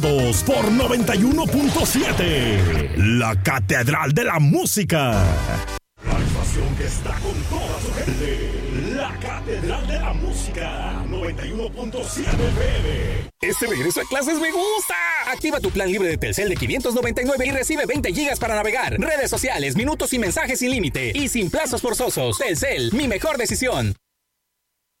Por 91.7, la Catedral de la Música. La estación que está con toda su gente. La Catedral de la Música. 91.7 FM. Este regreso a clases me gusta. Activa tu plan libre de Telcel de 599 y recibe 20 gigas para navegar. Redes sociales, minutos y mensajes sin límite. Y sin plazos forzosos. Telcel, mi mejor decisión.